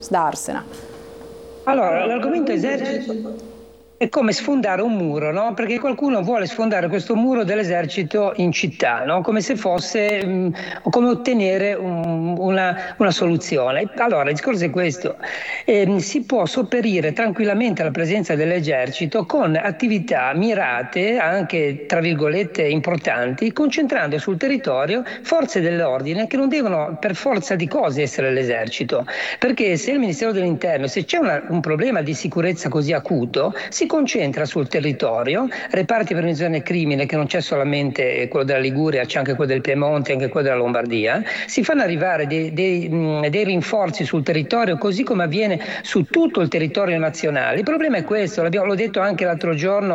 darsena. Allora, l'argomento esercito è come sfondare un muro, no? Perché qualcuno vuole sfondare questo muro dell'esercito in città, no? Come se fosse come ottenere una soluzione. Allora, il discorso è questo. Si può sopperire tranquillamente alla presenza dell'esercito con attività mirate, anche tra virgolette importanti, concentrando sul territorio forze dell'ordine che non devono per forza di cose essere l'esercito. Perché se il Ministero dell'Interno, se c'è un problema di sicurezza così acuto, si concentra sul territorio, reparti per prevenzione del crimine, che non c'è solamente quello della Liguria, c'è anche quello del Piemonte, anche quello della Lombardia, si fanno arrivare dei rinforzi sul territorio, così come avviene su tutto il territorio nazionale. Il problema è questo, l'ho detto anche l'altro giorno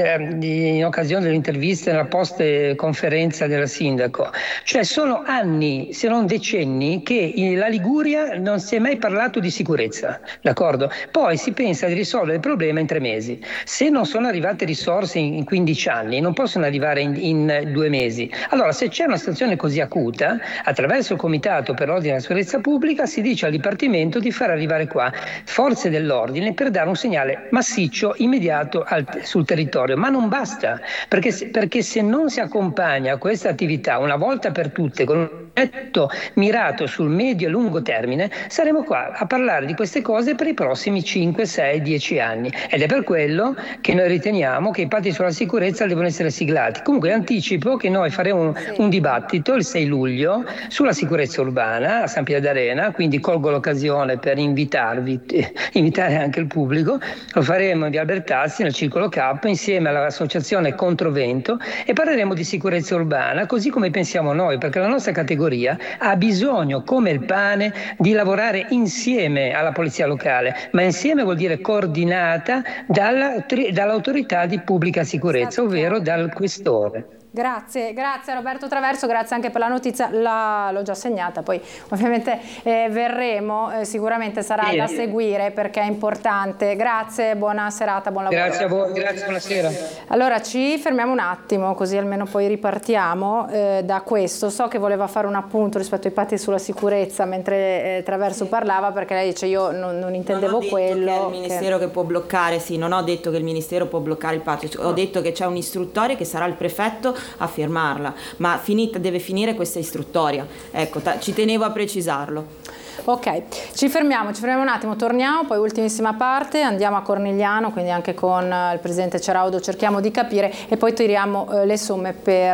in occasione dell'intervista nella post conferenza del sindaco, cioè sono anni, se non decenni, che la Liguria non si è mai parlato di sicurezza, d'accordo? Poi si pensa di risolvere il problema in 3 mesi. Se non sono arrivate risorse in 15 anni, non possono arrivare in 2 mesi. Allora, se c'è una situazione così acuta, attraverso il Comitato per l'Ordine e la Sicurezza Pubblica si dice al Dipartimento di far arrivare qua forze dell'ordine per dare un segnale massiccio, immediato sul territorio. Ma non basta, perché se non si accompagna questa attività una volta per tutte con un progetto mirato sul medio e lungo termine, saremo qua a parlare di queste cose per i prossimi 5, 6, 10 anni. Ed è per quello che noi riteniamo che i patti sulla sicurezza devono essere siglati. Comunque anticipo che noi faremo un dibattito il 6 luglio sulla sicurezza urbana a San Pier d'Arena, quindi colgo l'occasione per invitare anche il pubblico. Lo faremo in via Albertazzi nel Circolo K insieme all'associazione Controvento e parleremo di sicurezza urbana così come pensiamo noi, perché la nostra categoria ha bisogno come il pane di lavorare insieme alla polizia locale, ma insieme vuol dire coordinata dall'autorità di pubblica sicurezza, ovvero dal questore. Grazie Roberto Traverso, grazie anche per la notizia, l'ho già segnata, poi ovviamente verremo, sicuramente sarà da seguire perché è importante. Grazie, buona serata, buon lavoro. Grazie a voi, grazie, buonasera. Allora ci fermiamo un attimo così almeno poi ripartiamo da questo. So che voleva fare un appunto rispetto ai patti sulla sicurezza mentre Traverso parlava, perché lei dice io non intendevo quello. Che è il Ministero che può bloccare, sì, non ho detto che il Ministero può bloccare il patto, ho detto che c'è un'istruttoria che sarà il prefetto a firmarla, ma deve finire questa istruttoria, ecco, ci tenevo a precisarlo. Ok, ci fermiamo un attimo, torniamo, poi ultimissima parte, andiamo a Cornigliano, quindi anche con il presidente Ceraudo cerchiamo di capire e poi tiriamo le somme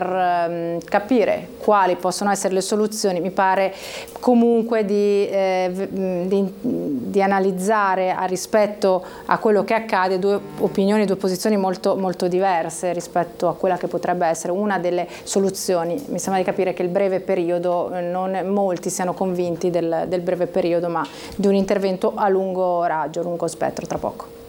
per capire quali possono essere le soluzioni. Mi pare comunque di analizzare rispetto a quello che accade due opinioni, due posizioni molto, molto diverse rispetto a quella che potrebbe essere una delle soluzioni. Mi sembra di capire che il breve periodo, non molti siano convinti del breve periodo, ma di un intervento a lungo raggio, lungo spettro, tra poco.